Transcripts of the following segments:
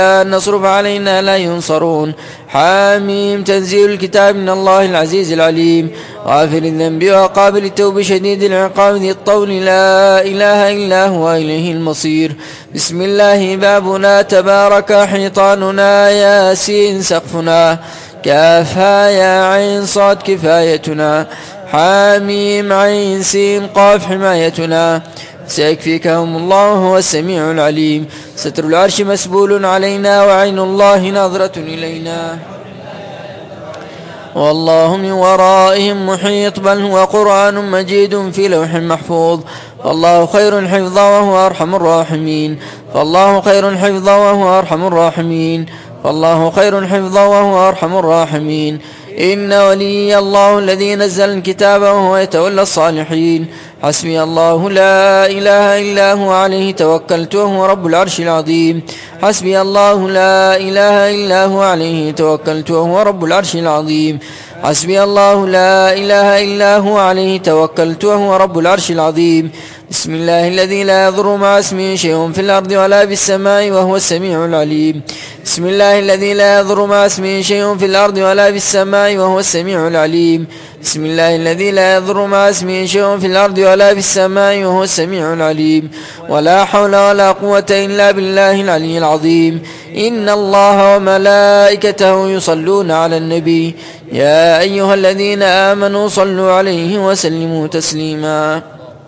نصرف علينا لا ينصرون. حاميم. تنزيل الكتاب من الله العزيز العليم غافر الذنب وقابل التوب شديد العقاب ذي الطول لا إله إلا هو إليه المصير. بسم الله بابنا تبارك حيطاننا ياسين سقفنا كافها يا عين صاد كفايتنا حاميم عين سين قاف حمايتنا سيكفيكهم الله هو السميع العليم. ستر العرش مسبول علينا وعين الله ناظرة إلينا والله من ورائهم محيط بل هو قرآن مجيد في لوح محفوظ. فالله خير حفظا وهو أرحم الراحمين. فالله خير حفظا وهو أرحم الراحمين. فالله خير حفظا وهو أرحم الراحمين. إن ولي الله الذي نزل الكتاب وهو يتولى الصالحين. حسبي الله لا إله إلا هو عليه توكلت وهو رب العرش العظيم. حسبي الله لا إله إلا هو عليه توكلت وهو رب العرش العظيم. حسبي الله لا إله إلا هو عليه توكلت وهو رب العرش العظيم. بسم الله الذي لا يضر مع اسمه شيء في الأرض ولا في السماء وهو السميع العليم. بسم الله الذي لا يضر مع اسمه شيء في الأرض ولا في السماء وهو السميع العليم. بسم الله الذي لا يضر مع اسمه شيء في الأرض ولا في السماء وهو السميع العليم. ولا حول ولا قوة إلا بالله العلي العظيم. إن الله وملائكته يصلون على النبي يا أيها الذين آمنوا صلوا عليه وسلموا تسليما.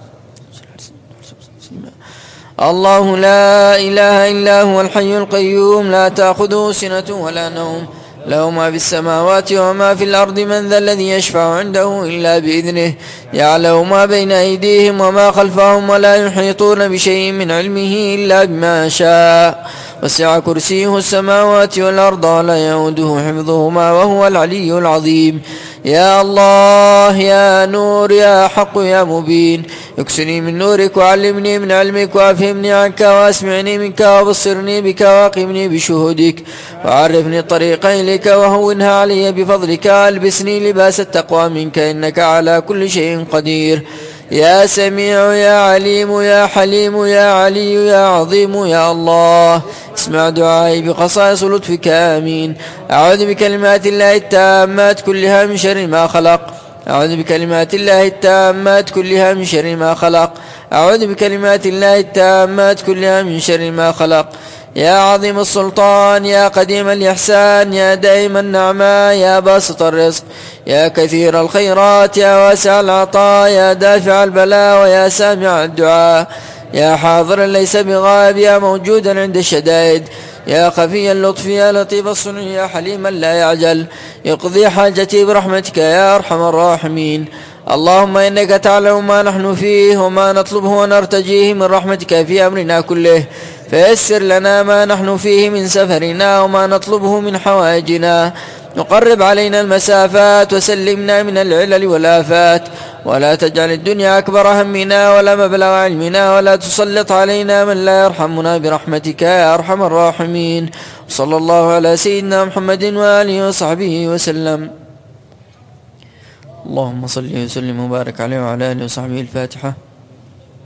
الله لا إله إلا هو الحي القيوم لا تأخذه سنة ولا نوم له ما في السماوات وما في الأرض من ذا الذي يشفع عنده إلا بإذنه يعلم ما بين أيديهم وما خلفهم ولا يحيطون بشيء من علمه إلا بما شاء وسع كرسيه السماوات والأرض ولا يؤوده حفظهما وهو العلي العظيم. يا الله يا نور يا حق يا مبين اكسني من نورك وعلمني من علمك وافهمني عنك واسمعني منك وبصرني بك واقمني بشهودك وعرفني الطريق إليك وهونها علي بفضلك والبسني لباس التقوى منك إنك على كل شيء قدير. يا سميع يا عليم يا حليم يا علي يا عظيم يا الله اسمع دعائي بخصائص لطفك آمين. أعوذ بكلمات الله التامات كلها من شر ما خلق. أعوذ بكلمات الله التامات كلها من شر ما خلق. أعوذ بكلمات الله التامات كلها من شر ما خلق. يا عظيم السلطان يا قديم الإحسان يا دائم النعماء يا باسط الرزق يا كثير الخيرات يا واسع العطاء يا دافع البلاء ويا سامع الدعاء يا حاضرا ليس بغائب يا موجودا عند الشدائد يا خفي اللطف يا لطيف الصنع يا حليما لا يعجل يقضي حاجتي برحمتك يا أرحم الراحمين. اللهم إنك تعلم ما نحن فيه وما نطلبه ونرتجيه من رحمتك في أمرنا كله فيسر لنا ما نحن فيه من سفرنا وما نطلبه من حوائجنا وقرب علينا المسافات وسلمنا من العلل والآفات ولا تجعل الدنيا أكبر همنا ولا مبلغ علمنا ولا تسلط علينا من لا يرحمنا برحمتك يا أرحم الراحمين. صلى الله على سيدنا محمد وآله وصحبه وسلم. اللهم صل وسلم وبارك عليه وعلى آله وصحبه. الفاتحة.